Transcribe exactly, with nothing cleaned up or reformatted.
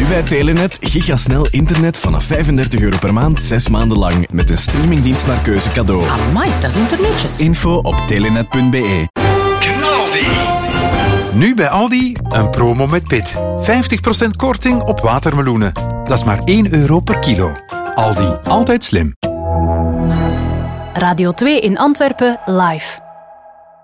bij Telenet gigasnel internet vanaf vijfendertig euro per maand, zes maanden lang. Met een streamingdienst naar keuze cadeau. Amai, dat is internetjes. Info op telenet punt be. Knaldi. Nu bij Aldi een promo met pit. vijftig procent korting op watermeloenen. Dat is maar één euro per kilo. Aldi, altijd slim. Radio twee in Antwerpen, live.